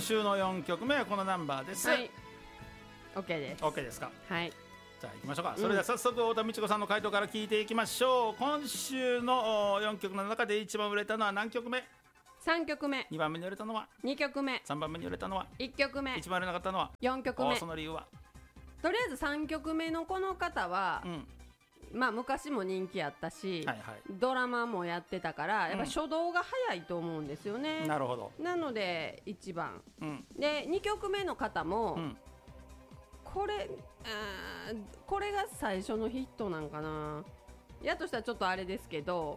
週の4曲目はこのナンバーです。 はい、 OK です。 OK ですか。 はい、 じゃあ行きましょうか。それでは早速太田美智子さんの回答から聞いていきましょう。今週の4曲の中で一番売れたのは何曲目？ 3曲目、 2番目に売れたのは？ 2曲目、 3番目に売れたのは？ 1曲目、 一番売れなかったのは？ 4曲目。 その理由は？ とりあえず3曲目のこの方は、まあ昔も人気あったし、 はいはい、 ドラマもやってたからやっぱ初動が早いと思うんですよね。 なるほど。 なので1番、で2曲目の方も、これが最初のヒットなんかな。やとしたらちょっとあれですけど、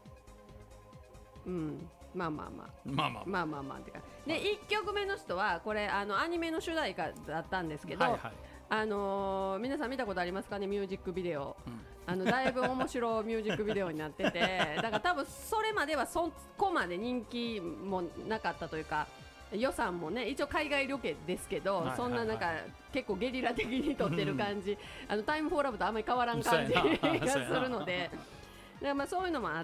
まあってかで、1曲目の人はこれアニメの主題歌だったんですけど、皆さん見たことありますかね、ミュージックビデオ。だいぶ面白いミュージックビデオになっててだから多分それまではそこまで人気もなかったというか、予算もね一応海外ロケですけど、そんななんか結構ゲリラ的に撮ってる感じタイムフォーラブとあんまり変わらん感じがするのでまあそういうのもあって、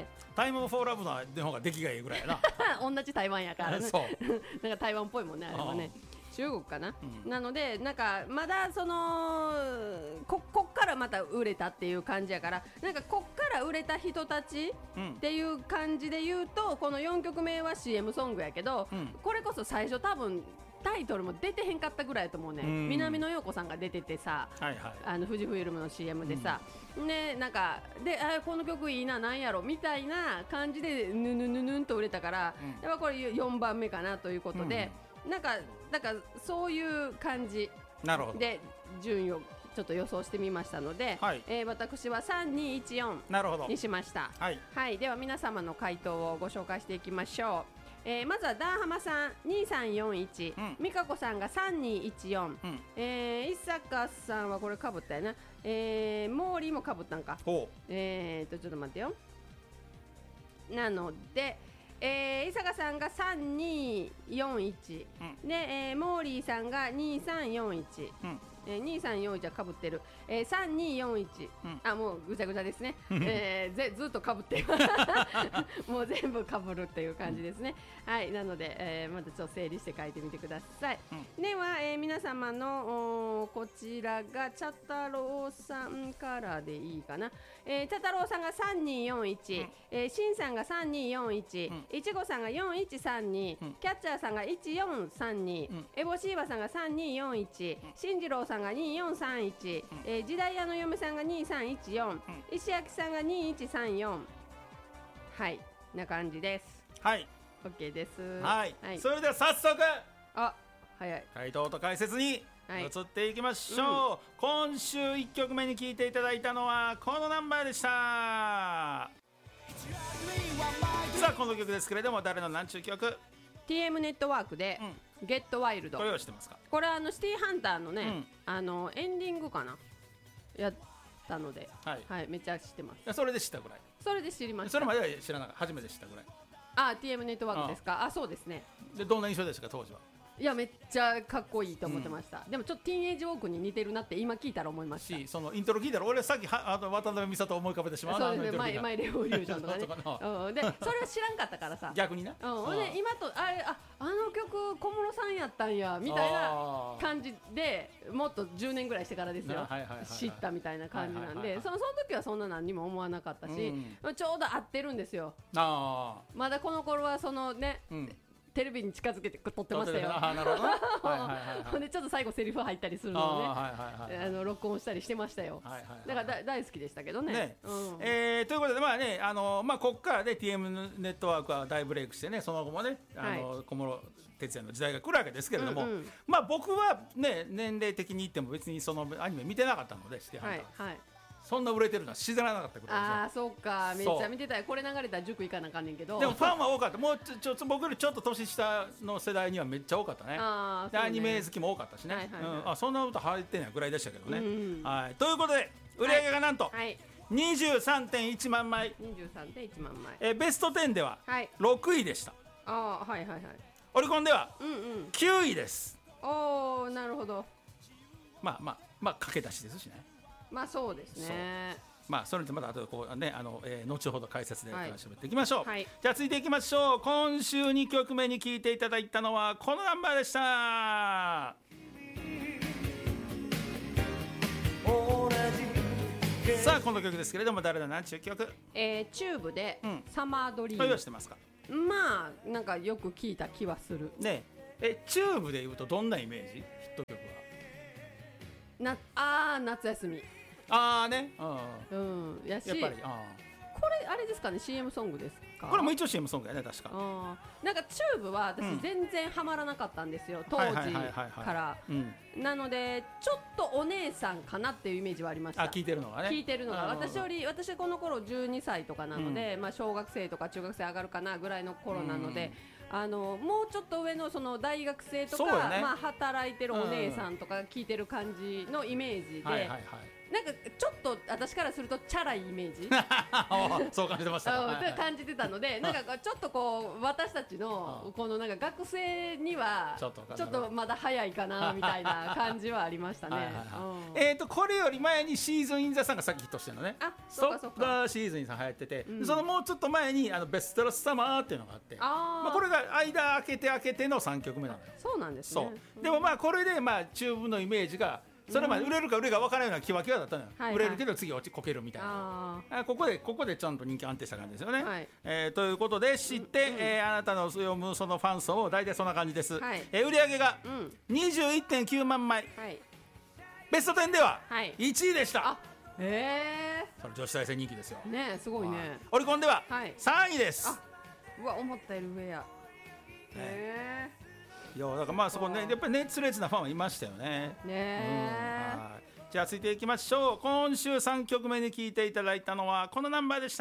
タイムフォーラブの方が出来がいいぐらいやな同じ台湾やからねなんか台湾っぽいもんね、あれはね。中国かな、なのでなんかまだそのこっからまた売れたっていう感じやから、なんかこっから売れた人たちっていう感じで言うと、この4曲目は CM ソングやけど、これこそ最初多分タイトルも出てへんかったぐらいやと思うね。南野陽子さんが出ててさ、富士フイルムの CM でさ、なんかでこの曲いいな、なんやろみたいな感じでぬぬぬぬんと売れたから、やっぱこれ4番目かなということで、なんかそういう感じで順位をちょっと予想してみましたので、私は3214にしました。では皆様の回答をご紹介していきましょう。まずはダーハマさん2341、美香子さんが3214、伊坂さんはこれかぶったよな、モーリーもかぶったんか。ちょっと待ってよ。なので伊坂さんが3241、で、モーリーさんが2341、2341はかぶってる、3241、もうぐちゃぐちゃですね、ずっとかぶってもう全部かぶるっていう感じですね。なので、またちょっと整理して書いてみてください。では、皆様のこちらがチャタロウさんからでいいかな。チャタロウさんが3241、シンさんが3241、いちごさんが4132、キャッチャーさんが1432、エボシーバさんが3241、進次郎さんが2431、時代屋の嫁さんが2314、石焼さんが2134。な感じです。OK です。 それでは早速早い回答と解説に移っていきましょう。今週1曲目に聴いていただいたのはこのナンバーでした。さあこの曲ですけれども、誰の何ちゅう曲？ TM ネットワークで、ゲットワイルド。 これは知ってますか？ これシティハンターのね、エンディングかなやったので、めっちゃ知ってます。 それで知ったぐらい？それで知りました。それまでは知らなかった、初めて知ったぐらい。 TM ネットワークですか？そうですね。 でどんな印象でしたか当時は？ いやめっちゃかっこいいと思ってました。でもちょっとティーンエイジウォークに似てるなって今聞いたら思いましたし、 そのイントロ聞いたら俺さっき渡辺美里を思い浮かべてしまう。 そうですね、マイレボリューションとかねでそれは知らんかったからさ逆にな。 で今とあの曲小室さんやったんやみたいな感じで、もっと10年ぐらいしてからですよ知ったみたいな感じなんで、その時はそんな何にも思わなかったし、ちょうど合ってるんですよ。まだこの頃はそのね、テレビに近づけて撮ってましたよ。 なるほど。 でちょっと最後セリフ入ったりするのをね、録音したりしてましたよ。だから大好きでしたけどね。ということでここからね TM ネットワークは大ブレイクしてね、その後もね小室哲哉の時代が来るわけですけれども、僕はね年齢的に言っても別にそのアニメ見てなかったので、シティハンターそんな売れてるのは知らなかったぐらいですよ。 そうか、めっちゃ見てたよ。これ流れたら塾行かなあかんねんけど。 でもファンは多かった。もう僕よりちょっと年下の世代にはめっちゃ多かったね。でアニメ好きも多かったしね。そんな歌入ってないぐらいでしたけどね。ということで売り上げがなんと 23.1 万枚。 23.1万枚。 ベスト10では6位でした。オリコンでは9位です。 なるほど。 駆け出しですしね。 そうですね。 まあそれでまた後でこうね後ほど解説で喋っていきましょう、 はい、 じゃあ続いていきましょう。今週2曲目に聴いていただいたのはこのナンバーでした。さあこの曲ですけれども誰だなんちゅう曲？ チューブでサマードリーム、 そうしてますか？ まあなんかよく聞いた気はするね。チューブでいうとどんなイメージ？ヒット曲は夏休みね、 やしやっぱりこれあれですかね CM ソングですか？ これも一応 CM ソングやね確か。 なんかチューブは私全然ハマらなかったんですよ、当時からなのでちょっとお姉さんかなっていうイメージはありました。聞いてるのが私この頃12歳とかなので、まあ小学生とか中学生上がるかなぐらいの頃なので、もうちょっと上のその大学生とか、まあ働いてるお姉さんとか聞いてる感じのイメージで、なんかちょっと私からするとチャラいイメージそう感じてました感じてたので、なんかちょっとこう私たちのこのなんか学生にはちょっとまだ早いかなみたいな感じはありましたね。 これより前にシーズンインザさんがさっきヒットしてるのね。そっかシーズンインさん流行ってて、そのもうちょっと前にベストラスサマーっていうのがあって、まあこれが間開けての3曲目なのよ。 そうなんですね。 でもまあこれでまあチューブのイメージがそれまで売れるか売れるか分からないようなキワキワだったのよ、売れるけど次落ちこけるみたいな。ここでちゃんと人気安定した感じですよね、ということで知って、あなたの読むそのファン層も大体そんな感じです、売上が 21.9 万枚、ベスト10では1位でした。それ女子大生人気ですよね。すごいね。 オリコンでは3位です。 うわ思ったより上や。 いやだからまあそこねやっぱり熱烈なファンはいましたよね。じゃあ続いていきましょう。今週3曲目に聴いていただいたのはこのナンバーでした。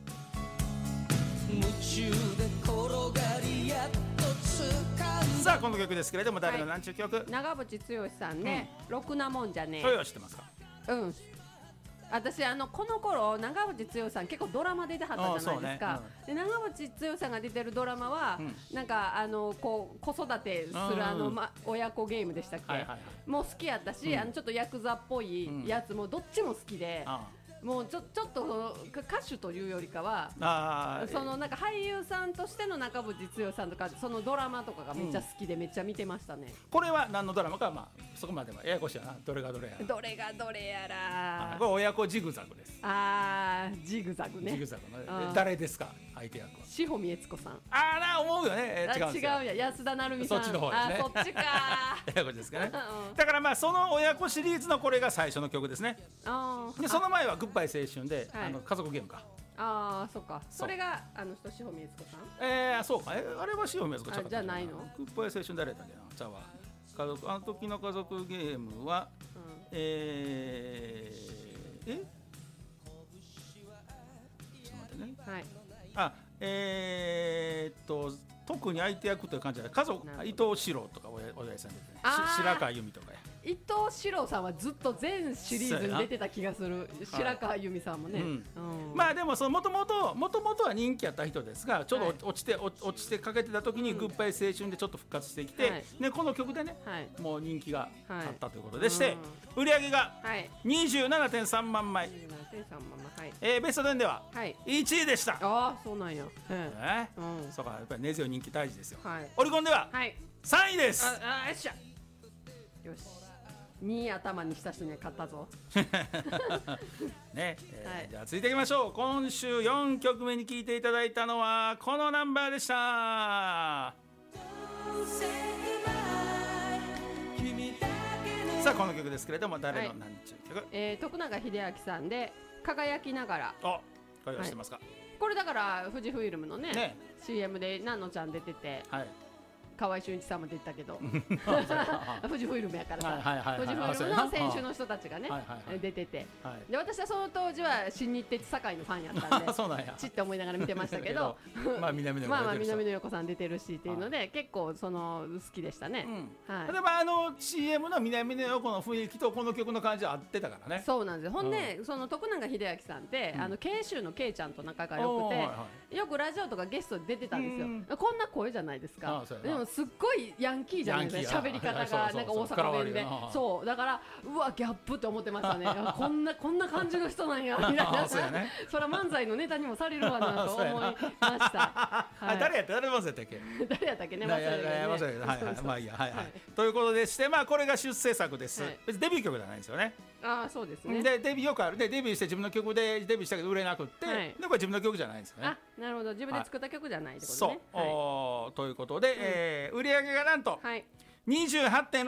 さあこの曲ですけれども誰の何ちゅう曲？ 長渕剛さんね、ろくなもんじゃねえ。 それは知ってますか？ 私この頃長渕剛さん結構ドラマ出てはったじゃないですか。で長渕剛さんが出てるドラマは、なんかこう子育てする親子ゲームでしたっけ、もう好きやったし、ちょっとヤクザっぽいやつもどっちも好きで、もうちょっと歌手というよりかはそのなんか俳優さんとしての中渕剛さんとかそのドラマとかがめっちゃ好きでめっちゃ見てましたね。 これは何のドラマか、まあそこまではややこしいやな。どれがどれやらこれ親子ジグザグです。 ジグザグね。 ジグザグの誰ですか相手役は？ 志保美悦子さん。 思うよね。 違うや安田成美さん。 そっちの方ですね。 そっちか親子ですかね。だからまあその親子シリーズのこれが最初の曲ですね。でその前はグッバイ青春で家族ゲームか。 そっか。それが志保美悦子さん。 そうか。あれは志保美悦子ちゃうか。 じゃないの？ グッバイ青春誰だっけな。じゃあ家族時の家族ゲームはちょっと待ってね。特に相手役という感じで家族伊藤四郎とかおやじさんで、白川由美とかや。伊藤四郎さんはずっと全シリーズに出てた気がする。白川由美さんもね。 まあでももともとは人気やった人ですが、ちょっと落ちてかけてた時にグッバイ青春でちょっと復活してきて、でこの曲でね、もう人気があったということでして、売上が 27.3 万枚。ベスト10では1位でした。 そうなんや。 そうか、やっぱり根強い人気大事ですよ。オリコンでは3位です。 よし。2位頭にした人には勝ったぞ。 ね、じゃあ続いていきましょう。今週4曲目に聴いていただいたのはこのナンバーでした。さあこの曲ですけれども誰の何ちゅう曲？ 徳永英明さんで輝きながら。 これは知ってますか？ これだから富士フイルムのね CM でナノちゃん出てて、河合俊一さんも出てたけど富士フイルムやからさ、富士フイルムの選手の人たちがね出てて、で私はその当時は新日鉄堺のファンやったんでちって思いながら見てましたけど南野陽子さん出てるしっていうので結構その好きでしたね。 でもCM の南野陽子の雰囲気とこの曲の感じは合ってたからね。 そうなんですよ。ほんでその徳永英明さんって慶州の慶ちゃんと仲が良くてよくラジオとかゲストで出てたんですよ。こんな声じゃないですか。でもすっごいヤンキーじゃないですか、喋り方がなんか大阪弁で、そうだからうわギャップって思ってましたねこんな感じの人なんやみたいなそりゃ漫才のネタにもされるわなと思いました。 誰やったっけ誰やったっけね、まあいいや、ということでして、まあこれが出世作です。別にデビュー曲じゃないんですよね。 ああそうですね。 でデビューよくあるで、デビューして自分の曲でデビューしたけど売れなくって、でこれ自分の曲じゃないんですよね。 あ、なるほど、自分で作った曲じゃないってことね。 そうということで売り上げがなんと 28.6